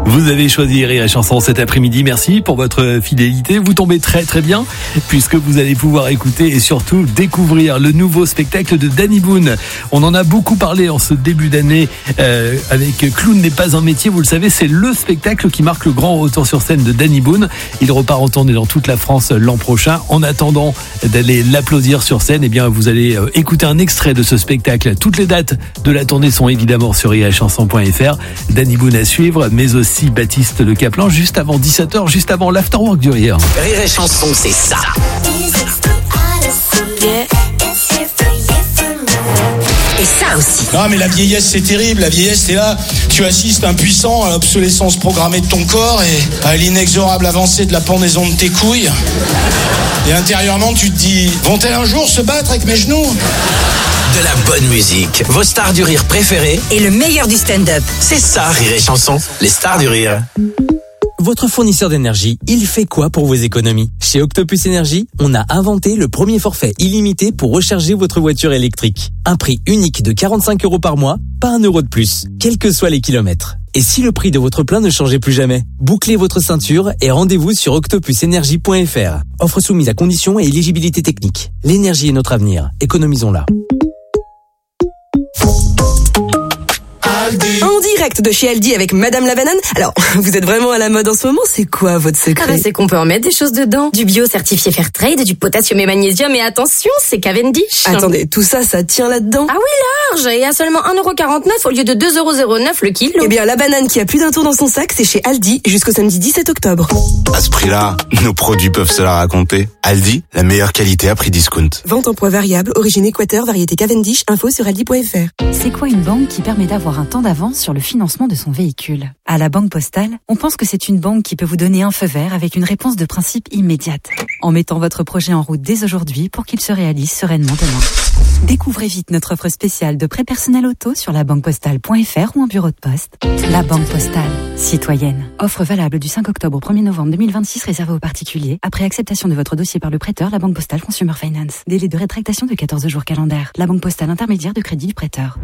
Vous avez choisi Rire et Chanson cet après-midi. Merci pour votre fidélité. Vous tombez très très bien puisque vous allez pouvoir écouter et surtout découvrir le nouveau spectacle de Danny Boone. On en a beaucoup parlé en ce début d'année avec Clown n'est pas un métier. Vous le savez, c'est le spectacle qui marque le grand retour sur scène de Danny Boone. Il repart en tournée dans toute la France l'an prochain. En attendant d'aller l'applaudir sur scène, eh bien vous allez écouter un extrait de ce spectacle. Toutes les dates de la tournée sont évidemment sur rirechanson.fr. Danny Boone à suivre, mais aussi Baptiste Le Caplan, juste avant 17h, juste avant l'afterwork du Rire. Rire et Chanson, c'est ça. Et ça aussi. Non mais la vieillesse c'est terrible, la vieillesse c'est là, tu assistes impuissant à l'obsolescence programmée de ton corps et à l'inexorable avancée de la pendaison de tes couilles. Et intérieurement tu te dis, vont-elles un jour se battre avec mes genoux ? De la bonne musique, vos stars du rire préférées et le meilleur du stand-up. C'est ça Rire et Chanson, les stars du rire. Votre fournisseur d'énergie, il fait quoi pour vos économies ? Chez Octopus Énergie, on a inventé le premier forfait illimité pour recharger votre voiture électrique. Un prix unique de 45 € par mois, pas 1 € de plus, quels que soient les kilomètres. Et si le prix de votre plein ne changeait plus jamais ? Bouclez votre ceinture et rendez-vous sur octopusenergie.fr. Offre soumise à conditions et éligibilité technique. L'énergie est notre avenir, économisons-la. En direct de chez Aldi avec Madame la Banane. Alors, vous êtes vraiment à la mode en ce moment, c'est quoi votre secret ? C'est qu'on peut en mettre des choses dedans. Du bio certifié Fairtrade, du potassium et magnésium, et attention, c'est Cavendish. Attendez, tout ça, ça tient là-dedans ? Ah oui, large, et à seulement 1,49 € au lieu de 2,09 € le kilo. Eh bien, la banane qui a plus d'un tour dans son sac, c'est chez Aldi jusqu'au samedi 17 octobre. À ce prix-là, nos produits peuvent se la raconter. Aldi, la meilleure qualité à prix discount. Vente en poids variable, origine Équateur, variété Cavendish, info sur aldi.fr. C'est quoi une banque qui permet d'avoir un temps d'avance sur le financement de son véhicule ? À la Banque Postale, on pense que c'est une banque qui peut vous donner un feu vert avec une réponse de principe immédiate, en mettant votre projet en route dès aujourd'hui pour qu'il se réalise sereinement demain. Découvrez vite notre offre spéciale de prêt personnel auto sur labanquepostale.fr ou en bureau de poste. La Banque Postale, citoyenne. Offre valable du 5 octobre au 1er novembre 2026 réservée aux particuliers. Après acceptation de votre dossier par le prêteur, la Banque Postale Consumer Finance. Délai de rétractation de 14 jours calendaires. La Banque Postale intermédiaire de crédit du prêteur.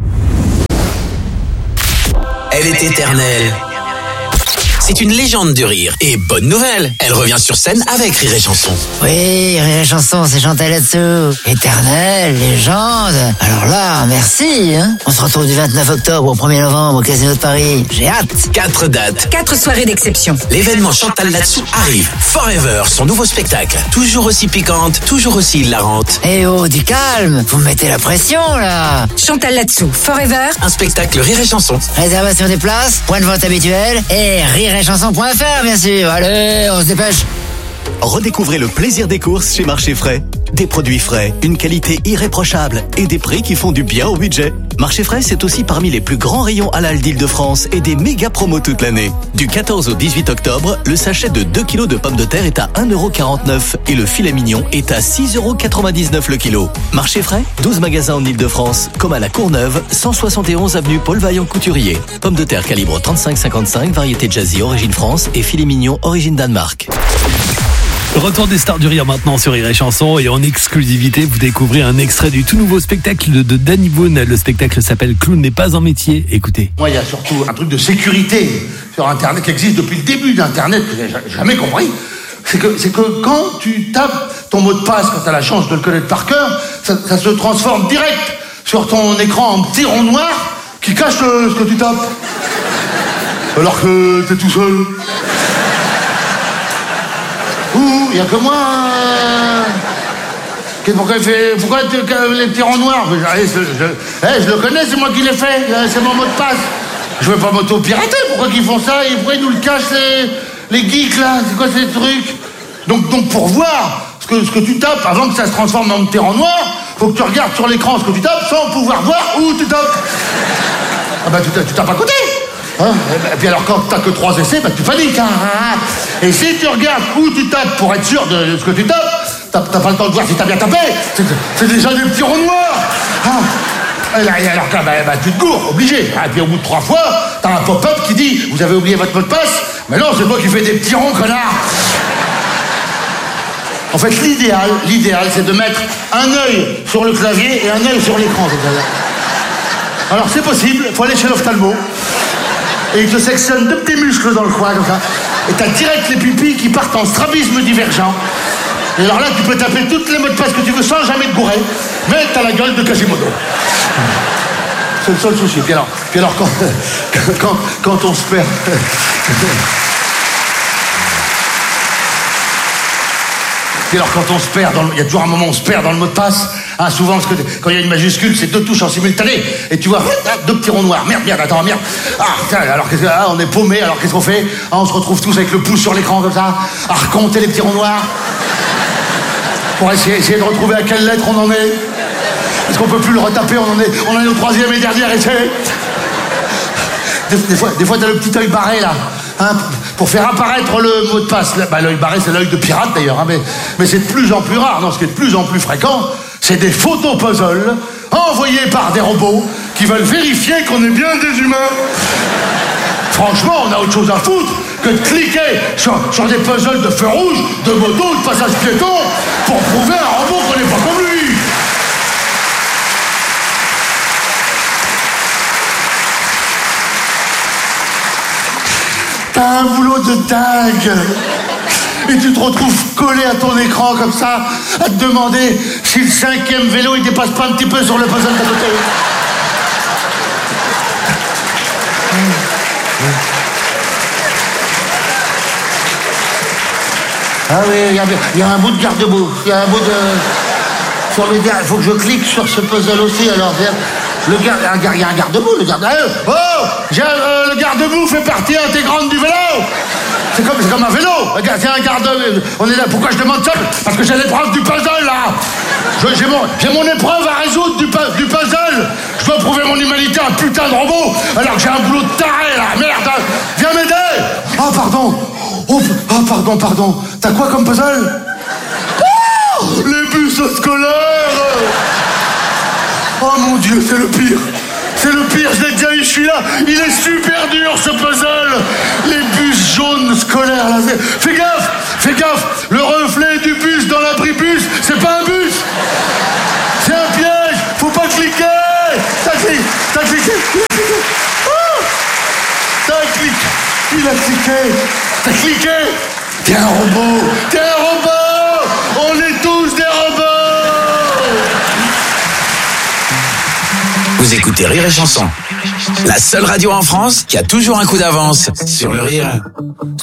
Elle est éternelle. C'est une légende du rire. Et bonne nouvelle, elle revient sur scène avec Rire et Chanson. Oui, Rire et Chanson, c'est Chantal là-dessous. Éternelle, légende. Alors là, merci. On se retrouve du 29 octobre au 1er novembre au Casino de Paris. J'ai hâte. 4 dates. 4 soirées d'exception. L'événement Chantal là-dessous arrive. Forever, son nouveau spectacle. Toujours aussi piquante, toujours aussi hilarante. Eh oh, du calme. Vous me mettez la pression, là. Chantal là-dessous, Forever. Un spectacle Rire et Chanson. Réservation des places, point de vente habituel et rirechanson.fr, bien sûr. Allez, on se dépêche. Redécouvrez le plaisir des courses chez Marché Frais. Des produits frais, une qualité irréprochable et des prix qui font du bien au budget. Marché Frais, c'est aussi parmi les plus grands rayons halal d'Île-de-France et des méga promos toute l'année. Du 14 au 18 octobre, le sachet de 2 kg de pommes de terre est à 1,49 € et le filet mignon est à 6,99 € le kilo. Marché Frais, 12 magasins en Île-de-France, comme à la Courneuve, 171 avenue Paul Vaillant-Couturier. Pommes de terre calibre 35-55, variété Jazzy origine France et filet mignon origine Danemark. Retour des stars du rire maintenant sur Rire et Chanson, et en exclusivité vous découvrez un extrait du tout nouveau spectacle de Danny Boone. Le spectacle s'appelle Clown n'est pas un métier. Écoutez. Moi, il y a surtout un truc de sécurité sur Internet qui existe depuis le début d'Internet que j'ai jamais compris. C'est que quand tu tapes ton mot de passe, quand tu as la chance de le connaître par cœur, ça se transforme direct sur ton écran en petit rond noir qui cache ce que tu tapes. Alors que t'es tout seul. Il y a que moi. Pourquoi les petits ronds noirs? Je le connais, c'est moi qui l'ai fait. C'est mon mot de passe. Je veux pas m'auto-pirater. Pourquoi qu'ils font ça? Pourquoi ils nous le cachent, les geeks, là? C'est quoi ces trucs? Donc pour voir ce que tu tapes, avant que ça se transforme en petit rond noir, faut que tu regardes sur l'écran ce que tu tapes sans pouvoir voir où tu tapes. Ah bah tu tapes à côté. Hein? Et puis alors quand t'as que 3 essais, bah tu paniques. Hein? Et si tu regardes où tu tapes pour être sûr de ce que tu tapes, t'as pas le temps de voir si t'as bien tapé. C'est déjà des petits ronds noirs. Hein? Et alors que là, tu te gourres, obligé. Et puis au bout de 3 fois, t'as un pop-up qui dit « Vous avez oublié votre mot de passe ?» Mais non, c'est moi qui fais des petits ronds, connard. En fait, l'idéal, c'est de mettre un œil sur le clavier et un œil sur l'écran. Alors c'est possible, faut aller chez l'ophtalmo. Et il te sectionne 2 petits muscles dans le coin, comme ça. Et t'as direct les pupilles qui partent en strabisme divergent. Et alors là, tu peux taper toutes les mots de passe que tu veux sans jamais te gourer, mais t'as la gueule de Quasimodo. C'est le seul souci. Puis alors quand on se perd... Puis alors quand on se perd, il y a toujours un moment où on se perd dans le mot de passe. Hein, souvent, parce que quand il y a une majuscule, c'est 2 touches en simultané. Et tu vois, 2 petits ronds noirs. Merde, attends, merde. Ah, putain, alors qu'est-ce que... Ah, on est paumé, alors qu'est-ce qu'on fait? Ah, on se retrouve tous avec le pouce sur l'écran comme ça, à recompter les petits ronds noirs. Pour essayer de retrouver à quelle lettre on en est. Est-ce qu'on peut plus le retaper? On en est au 3e et dernier essai. Des fois, t'as le petit œil barré, là. Hein, pour faire apparaître le mot de passe. Bah, l'œil barré, c'est l'œil de pirate, d'ailleurs. Hein, mais c'est de plus en plus rare. Non, ce qui est de plus en plus fréquent, c'est des photos puzzles envoyés par des robots qui veulent vérifier qu'on est bien des humains. Franchement, on a autre chose à foutre que de cliquer sur des puzzles de feu rouge, de moto, de passage piéton, pour prouver à un robot qu'on n'est pas comme lui. T'as un boulot de dingue. Et tu te retrouves collé à ton écran comme ça, à te demander si le 5e vélo il dépasse pas un petit peu sur le puzzle d'à côté. Ah oui, il y a un bout de garde-boue. Il y a un bout de... Sur le garde... Il faut que je clique sur ce puzzle aussi, alors... Il y a un garde-boue, le garde-boue. Oh, le garde-boue fait partie intégrante du vélo. C'est comme un vélo. C'est un garde-boue. On est là. Pourquoi je demande ça? Parce que j'ai l'épreuve du puzzle, là. J'ai mon épreuve à résoudre du puzzle. Je dois prouver mon humanité à un putain de robot, alors que j'ai un boulot de taré, là. Merde. Viens m'aider. Ah, pardon. Pardon. T'as quoi comme puzzle? Oh, les bus scolaires. Oh mon Dieu, c'est le pire. C'est le pire, je l'ai déjà eu, je suis là. Il est super dur, ce puzzle. Les bus jaunes scolaires, là. Fais gaffe. Le reflet du bus dans l'abribus, c'est pas un bus. C'est un piège. Faut pas cliquer. T'as cliqué. Oh, il a cliqué. T'as cliqué. T'es un robot. On est tous des robots. Vous écoutez Rire et Chanson, la seule radio en France qui a toujours un coup d'avance sur le rire.